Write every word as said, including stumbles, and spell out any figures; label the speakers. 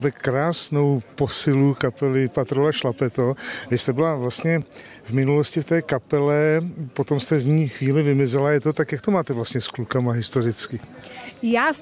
Speaker 1: Krásnou posilu kapely Patrola Šlapeto. Vy jste byla vlastně v minulosti v té kapele, potom jste z ní chvíli vymizela. Je to tak, jak to máte vlastně s klukama historicky?
Speaker 2: Já